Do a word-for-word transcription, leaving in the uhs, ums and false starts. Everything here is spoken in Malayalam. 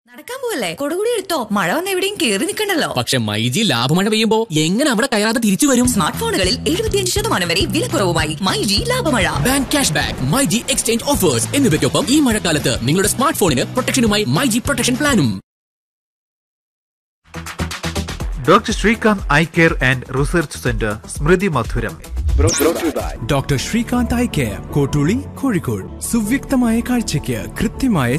നടക്കാൻ പോവല്ലേ? കൊടുകൂടി എടുത്തോ, മഴ വന്ന് എവിടെയും കേറി നിൽക്കണ്ടല്ലോ. പക്ഷെ മൈജി ലാഭമഴ പെയ്യുമ്പോ എങ്ങനെ അവിടെ കയറാതെ തിരിച്ചു വരും? സ്മാർട്ട് ഫോണുകളിൽ എഴുപത്തിയഞ്ച് ശതമാനം വരെ വിലക്കുറവുമായി myG ലാഭമഴ. Bank cash back, myG exchange offers എന്നിവയ്ക്കൊപ്പം ഈ മഴക്കാലത്ത് നിങ്ങളുടെ സ്മാർട്ട് ഫോണിന് പ്രൊട്ടക്ഷനുമായി മൈജി പ്രൊട്ടക്ഷൻ പ്ലാനും. Doctor Srikanth eye care and research centre സ്മൃതി മധുരം. Doctor Srikanth eye care, Kottooli, Kozhikode. സുവ്യക്തമായ കാഴ്ചയ്ക്ക് കൃത്യമായ